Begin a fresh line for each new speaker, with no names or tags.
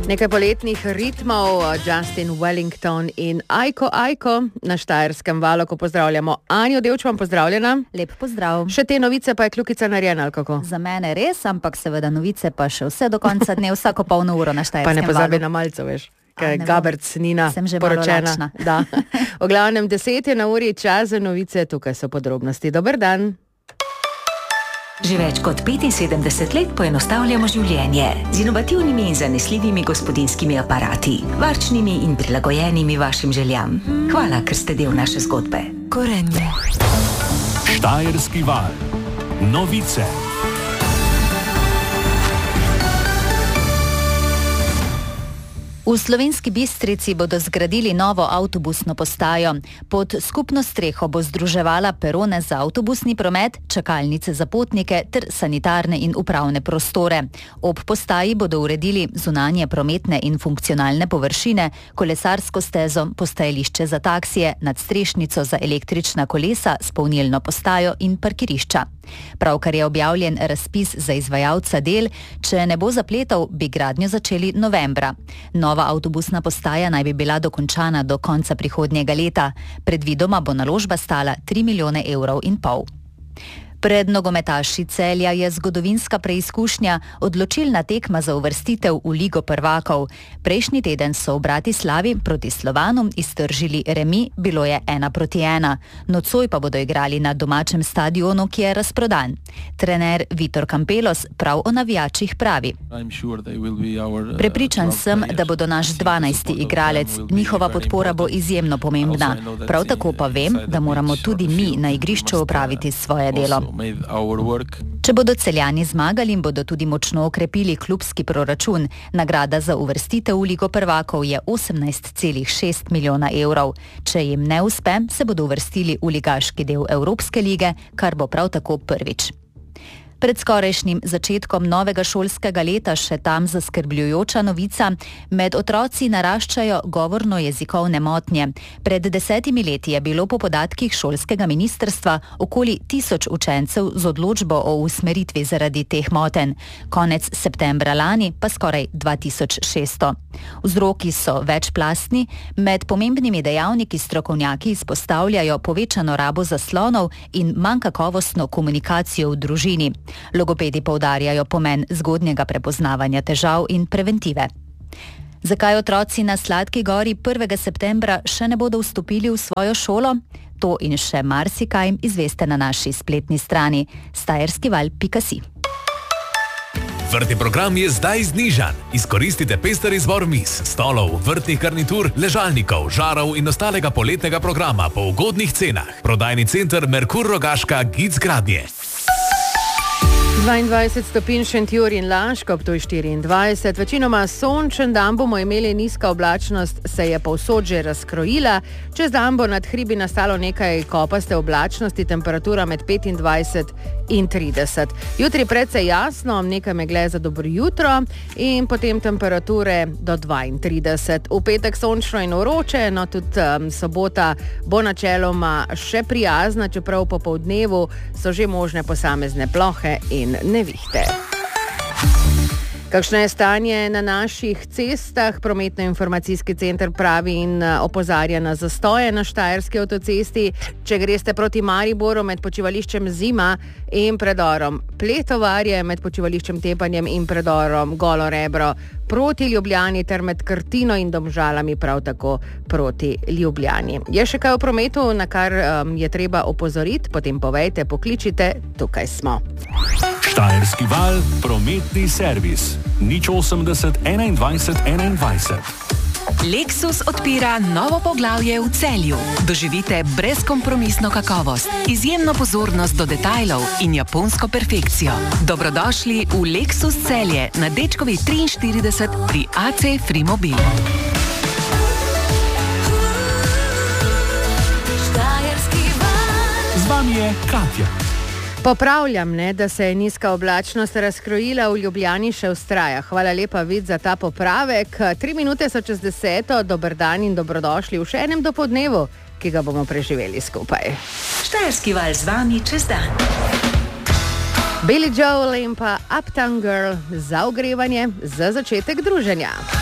Nekaj poletnih ritmov, Justin Wellington in Aiko na Štajerskem valu, ko pozdravljamo Anjo Devčman, pozdravljena.
Lep pozdrav.
Še te novice pa je kljukica narejena, ali kako?
Za mene res, ampak seveda novice pa še vse do konca dne, vsako polno uro na Štajerskem valu.
Pa ne pozabi na malco, veš, kaj Gaberc Nina poročena. Da. V glavnem 10 je na uri, čas za novice, tukaj so podrobnosti. Dober dan.
Že več kot 75 let poenostavljamo življenje z inovativnimi in zanesljivimi gospodinjskimi aparati, varčnimi in prilagojenimi vašim željam. Hvala, ker ste del naše zgodbe. Gorenje.
Štajerski val. Novice.
V Slovenski Bistrici bodo zgradili novo avtobusno postajo. Pod skupno streho bo združevala perone za avtobusni promet, čakalnice za potnike ter sanitarne in upravne prostore. Ob postaji bodo uredili zunanje prometne in funkcionalne površine, kolesarsko stezo, postajališče za taksije, nadstrešnico za električna kolesa s polnilno postajo in parkirišča. Pravkar je objavljen razpis za izvajalca del, če ne bo zapletov, bi gradnjo začeli novembra. Nova avtobusna postaja naj bi bila dokončana do konca prihodnjega leta. Predvidoma bo naložba stala 3,5 milijona evrov. Pred nogometaši Celja je zgodovinska preizkušnja, odločilna tekma za uvrstitev v Ligo prvakov. Prejšnji teden so v Bratislavi proti Slovanu iztržili remi, bilo je 1-1. Nocoj pa bodo igrali na domačem stadionu, ki je razprodan. Trener Vitor Campelos prav o navijačih pravi: Prepričan sem, da bodo naš 12. igralec, njihova podpora bo izjemno pomembna. Prav tako pa vem, da moramo tudi mi na igrišču opraviti svoje delo. Če bodo Celjani zmagali, bodo tudi močno okrepili klubski proračun. Nagrada za uvrstitev v Ligo prvakov je 18,6 milijona evrov. Če jim ne uspe, se bodo uvrstili v ligaški del Evropske lige, kar bo prav tako prvič. Pred skorajšnjim začetkom novega šolskega leta še tam zaskrbljujoča novica. Med otroci naraščajo govorno-jezikovne motnje. Pred 10 leti je bilo po podatkih šolskega ministrstva okoli 1000 učencev z odločbo o usmeritvi zaradi teh motenj. Konec septembra lani pa skoraj 2600. Vzroki so večplastni. Med pomembnimi dejavniki strokovnjaki izpostavljajo povečano rabo zaslonov in manj kakovostno komunikacijo v družini. Logopedi poudarjajo pomen zgodnjega prepoznavanja težav in preventive. Zakaj otroci na Sladki gori 1. septembra še ne bodo vstopili v svojo šolo? To in še marsikaj izveste na naši spletni strani stajerskival.si.
Vrtni program je zdaj znižan. Izkoristite pester izbor miz, stolov, vrtnih garnitur, ležalnikov, žarov in ostalega poletnega programa po ugodnih cenah. Prodajni center Merkur Rogaška Gic Gradnje.
22 stopinj Šentjur in Laško, Ptuj 24. Večinoma sončen dan bomo imeli, nizka oblačnost se je povsod že razkrojila. Čez dan bo nad hribi nastalo nekaj kopaste oblačnosti, temperatura med 25 in 30. Jutri precej jasno, nekaj megle za dobro jutro in potem temperature do 32. V petek sončno in vroče, no tudi sobota bo načeloma še prijazna, čeprav popoldnevu so že možne posamezne plohe in nevihte. Kakšno je stanje na naših cestah? Prometno-informacijski center pravi in opozarja na zastoje na Štajerski avtocesti. Če greste proti Mariboru med počivališčem Zima in predorom Pletovarje, med počivališčem Tepanjem in predorom Golo Rebro proti Ljubljani ter med Krtino in Domžalami prav tako proti Ljubljani. Je še kaj v prometu, na kar je treba opozoriti? Potem povejte, pokličite, tukaj smo.
Štajerski val, prometni servis. 080 21 21.
Lexus odpira novo poglavje v Celju. Doživite brezkompromisno kakovost, izjemno pozornost do detajlov in japonsko perfekcijo. Dobrodošli v Lexus Celje na Dečkovi 43 pri AC Frimobil.
Z vami je Katja.
Popravljam, da se je nizka oblačnost razkrojila, v Ljubljani še vztraja. Hvala lepa, Vid, za ta popravek. 3 minute so čez 10. Dober dan in dobrodošli v še enem dopoldnevu, ki ga bomo preživeli skupaj.
Štajerski val z vami čez dan.
Billy Joel in pa Uptown Girl za ogrevanje, za začetek druženja.